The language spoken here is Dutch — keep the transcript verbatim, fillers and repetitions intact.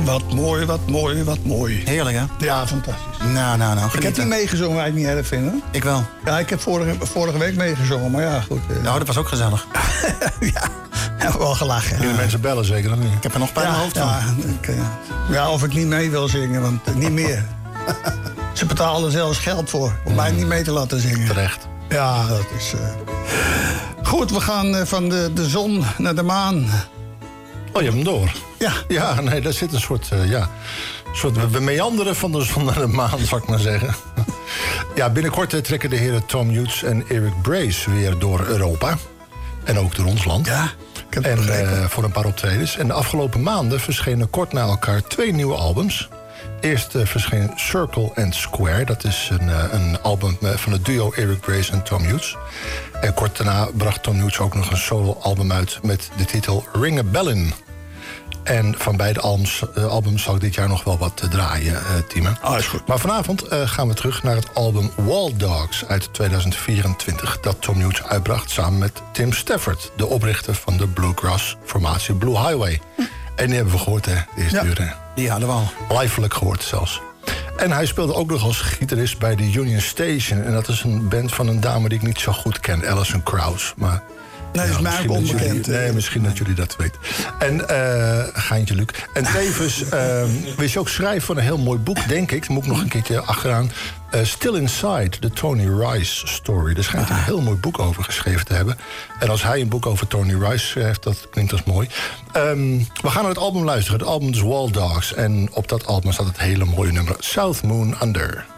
Wat mooi, wat mooi, wat mooi. Heerlijk, hè? Ja, fantastisch. Nou, nou, nou. Ik heb niet meegezongen, waar ik niet erg vind, hè? Ik wel. Ja, ik heb vorige, vorige week meegezongen, maar ja, goed. Uh... Nou, dat was ook gezellig. ja, hebben we wel gelachen. Kunnen mensen bellen zeker of niet? Ik heb er nog pijn in ja, mijn hoofd van. Ja, ik, uh, ja, of ik niet mee wil zingen, want uh, niet meer. Ze betalen er zelfs geld voor, om mm. mij niet mee te laten zingen. Terecht. Ja, dat is... Uh... Goed, we gaan uh, van de, de zon naar de maan. Oh, je hebt hem door. Ja. Ja, nee, daar zit een soort... Uh, ja, een soort we meanderen van de zon naar de maan, zal ik maar zeggen. Ja, binnenkort uh, trekken de heren Tom Hughes en Eric Brace weer door Europa. En ook door ons land. Ja, ik heb het en begrepen. uh, voor een paar optredens. En de afgelopen maanden verschenen kort na elkaar twee nieuwe albums. Eerst uh, verscheen Circle and Square. Dat is een, uh, een album van het duo Eric Brace en Tom Hughes. En kort daarna bracht Tom Hughes ook nog een solo-album uit met de titel Ring a Bellin. En van beide albums, uh, albums zal ik dit jaar nog wel wat uh, draaien, uh, Tieme. Oh, is goed. Maar vanavond uh, gaan we terug naar het album Wall Dogs uit tweeduizend vierentwintig... dat Tom Hughes uitbracht samen met Tim Stafford, de oprichter van de bluegrass-formatie Blue Highway. Hm. En die hebben we gehoord, hè, de eerste ja. uur. Hè. Die hadden we al. Lijfelijk gehoord zelfs. En hij speelde ook nog als gitarist bij de Union Station. En dat is een band van een dame die ik niet zo goed ken, Alison Krauss. Maar nee, dat is mij ook onbekend. Jullie, nee, misschien dat jullie dat weten. En, uh, geintje, Luc. En tevens uh, wist je ook schrijven van een heel mooi boek, denk ik. Daar moet ik nog een keertje achteraan. Uh, Still Inside, de Tony Rice story. Daar schijnt hij een heel mooi boek over geschreven te hebben. En als hij een boek over Tony Rice schrijft, dat klinkt als mooi. Um, we gaan naar het album luisteren. Het album is Wall Dogs. En op dat album staat het hele mooie nummer South Moon Under.